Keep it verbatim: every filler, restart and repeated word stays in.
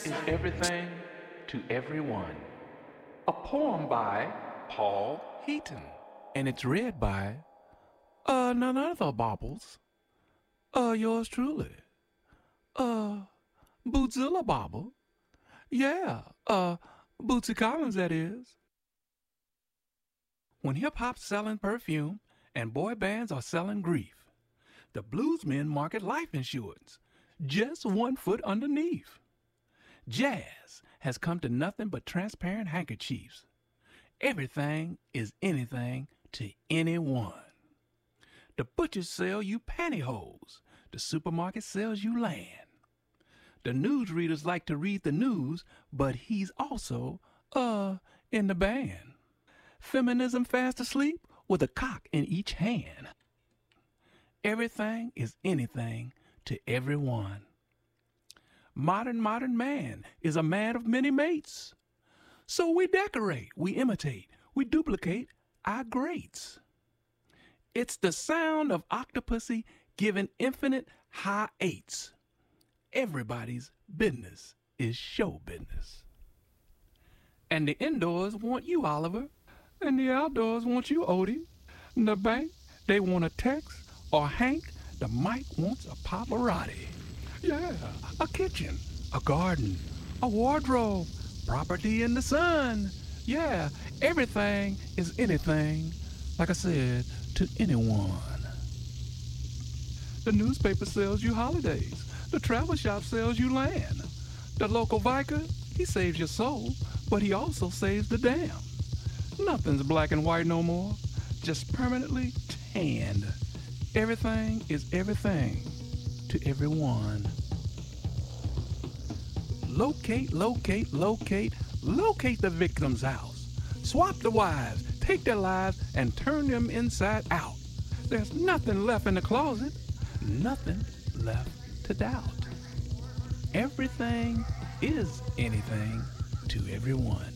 is everything to everyone. A poem by Paul Heaton. And it's read by, uh, none other Bobbles. Uh, yours truly. Uh, Bootzilla Bobble. Yeah, uh, Bootsy Collins, that is. When hip-hop's selling perfume and boy bands are selling grief, the bluesmen market life insurance, just one foot underneath. Jazz has come to nothing but transparent handkerchiefs. Everything is anything to anyone. The butchers sell you pantyhose. The supermarket sells you land. The newsreaders like to read the news, but he's also, uh, in the band. Feminism fast asleep with a cock in each hand. Everything is anything to everyone. Modern, modern man is a man of many mates. So we decorate, we imitate, we duplicate our greats. It's the sound of Octopussy giving infinite high eights. Everybody's business is show business. And the indoors want you, Oliver, and the outdoors want you, Odie. And the bank, they want a text, or Hank, the mic wants a Pavarotti. Yeah, a kitchen, a garden, a wardrobe, property in the sun. Yeah, everything is anything, like I said, to anyone. The newspaper sells you holidays. The travel shop sells you land. The local Vicar, he saves your soul, but he also saves the dam. Nothing's black and white no more, just permanently tanned. Everything is everything to everyone. Locate, locate, locate, locate the victim's house. Swap the wives, take their lives, and turn them inside out. There's nothing left in the closet, nothing left to doubt. Everything is anything to everyone.